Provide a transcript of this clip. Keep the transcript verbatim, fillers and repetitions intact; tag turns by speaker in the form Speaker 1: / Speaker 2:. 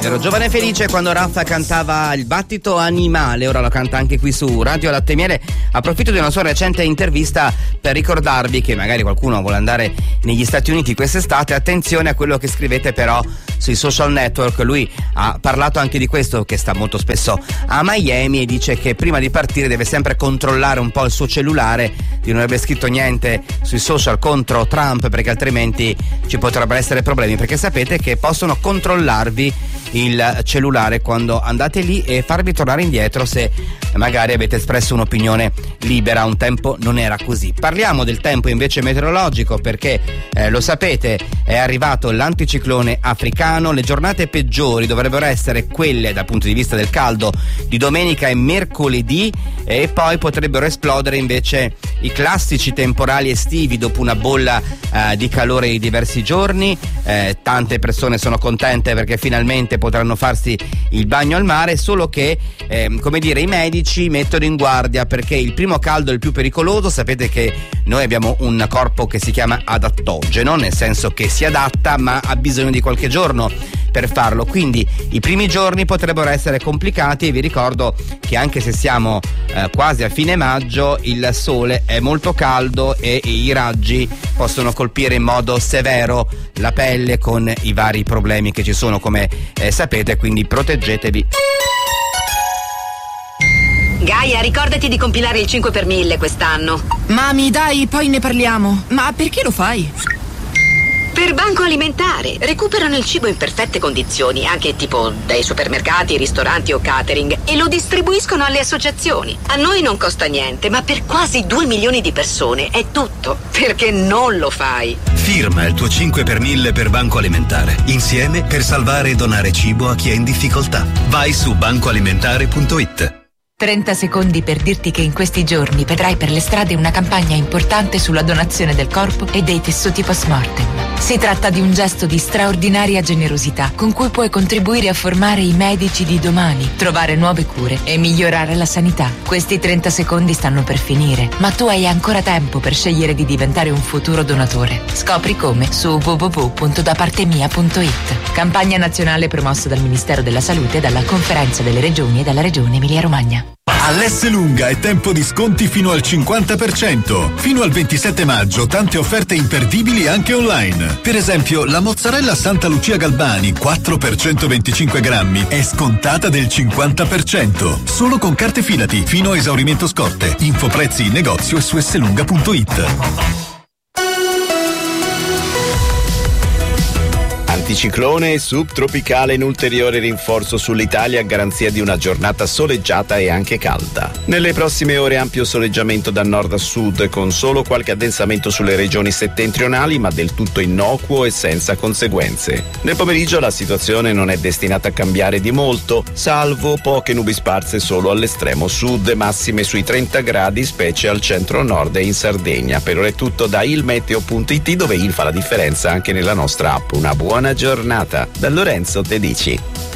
Speaker 1: Ero giovane e felice quando Raffa cantava Il battito animale, ora lo canta anche qui su Radio Latte e Miele. Approfitto di una sua recente intervista per ricordarvi che magari qualcuno vuole andare negli Stati Uniti quest'estate. Attenzione a quello che scrivete però sui social network. Lui ha parlato anche di questo, che sta molto spesso a Miami, e dice che prima di partire deve sempre controllare un po' il suo cellulare, di non aver scritto niente sui social contro Trump, perché altrimenti ci potrebbero essere problemi, perché sapete che possono controllarvi il cellulare quando andate lì e farvi tornare indietro se magari avete espresso un'opinione libera. Un tempo non era così. Parliamo del tempo invece meteorologico, perché eh, lo sapete, è arrivato l'anticiclone africano. Le giornate peggiori dovrebbero essere quelle dal punto di vista del caldo di domenica e mercoledì, e poi potrebbero esplodere invece i classici temporali estivi dopo una bolla eh, di calore di diversi giorni. Eh, tante persone sono contente perché finalmente potranno farsi il bagno al mare, solo che eh, come dire, i medici mettono in guardia, perché il primo caldo è il più pericoloso. Sapete che noi abbiamo un corpo che si chiama adattogeno, nel senso che si adatta ma ha bisogno di qualche giorno per farlo, quindi i primi giorni potrebbero essere complicati. E vi ricordo che anche se siamo eh, quasi a fine maggio, il sole è molto caldo e i raggi possono colpire in modo severo la pelle, con i vari problemi che ci sono, come eh, sapete, quindi proteggetevi.
Speaker 2: Gaia, ricordati di compilare il cinque per mille quest'anno.
Speaker 3: Mami, dai, poi ne parliamo. Ma perché lo fai?
Speaker 2: Per Banco Alimentare. Recuperano il cibo in perfette condizioni, anche tipo dai supermercati, ristoranti o catering, e lo distribuiscono alle associazioni. A noi non costa niente, ma per quasi due milioni di persone è tutto. Perché non lo fai?
Speaker 4: Firma il tuo cinque per mille per Banco Alimentare. Insieme per salvare e donare cibo a chi è in difficoltà. Vai su banco alimentare punto it.
Speaker 5: trenta secondi per dirti che in questi giorni vedrai per le strade una campagna importante sulla donazione del corpo e dei tessuti post-mortem. Si tratta di un gesto di straordinaria generosità con cui puoi contribuire a formare i medici di domani, trovare nuove cure e migliorare la sanità. Questi trenta secondi stanno per finire, ma tu hai ancora tempo per scegliere di diventare un futuro donatore. Scopri come su w w w punto da parte mia punto it. Campagna nazionale promossa dal Ministero della Salute e dalla Conferenza delle Regioni e dalla Regione Emilia-Romagna.
Speaker 6: All'Esselunga è tempo di sconti fino al cinquanta per cento. Fino al ventisette maggio tante offerte imperdibili anche online. Per esempio la mozzarella Santa Lucia Galbani quattro per centoventicinque grammi è scontata del cinquanta per cento. Solo con carte Filati fino a esaurimento scorte. Info prezzi in negozio e su esselunga punto it.
Speaker 7: Anticiclone e subtropicale in ulteriore rinforzo sull'Italia a garanzia di una giornata soleggiata e anche calda. Nelle prossime ore ampio soleggiamento da nord a sud, con solo qualche addensamento sulle regioni settentrionali, ma del tutto innocuo e senza conseguenze. Nel pomeriggio la situazione non è destinata a cambiare di molto, salvo poche nubi sparse solo all'estremo sud, massime sui trenta gradi, specie al centro-nord e in Sardegna. Per ora è tutto da ilmeteo punto it, dove il fa la differenza anche nella nostra app. Una buona giornata. Da Lorenzo Tedici.